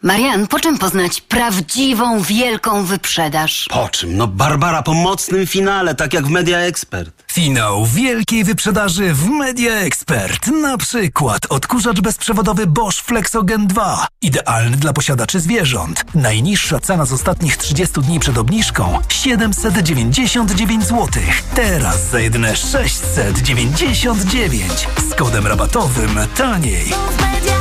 Marian, po czym poznać prawdziwą, wielką wyprzedaż? Po czym? No Barbara, po mocnym finale, tak jak w Media Expert. Finał wielkiej wyprzedaży w Media Expert. Na przykład odkurzacz bezprzewodowy Bosch Flexogen 2. Idealny dla posiadaczy zwierząt. Najniższa cena z ostatnich 30 dni przed obniżką 799 zł. Teraz za jedyne 699. Z kodem rabatowym taniej.